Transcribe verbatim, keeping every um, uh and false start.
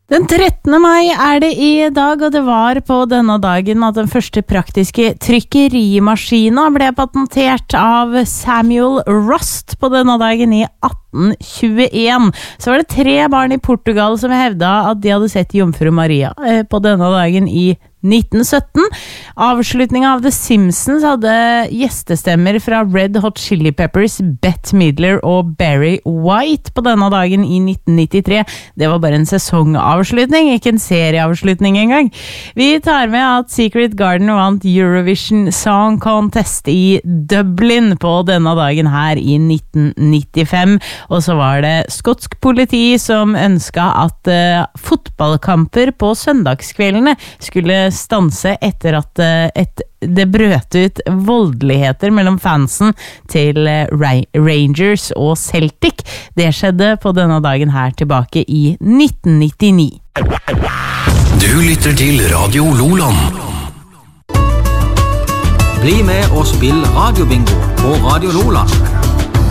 Den trettende mai er det i dag, og det var på denne dagen at den første praktiske trykkerimaskina ble patentert av Samuel Rust på denne dagen i atten tjueen. Så var det tre barn i Portugal som hevda at de hadde sett Jomfru Maria på denne dagen i nitten sytten. Avslutningen av The Simpsons hadde gjestestemmer fra Red Hot Chili Peppers, Bette Midler og Barry White på denne dagen i nitten nittitre. Det var bare en sesongavslutning, ikke en serieavslutning engang. Vi tar med at Secret Garden vant Eurovision Song Contest i Dublin på denne dagen her i nitten nittifem. Og så var det skotsk politi som ønsket at uh, fotballkamper på søndagskveldene skulle stanse etter at uh, et, det brøt ut voldeligheter mellom fansen til uh, Rangers og Celtic. Det skjedde på denne dagen her tilbake i nitten nittini. Du lytter til Radio Loland. Bli med og spill radiobingo på Radio Loland.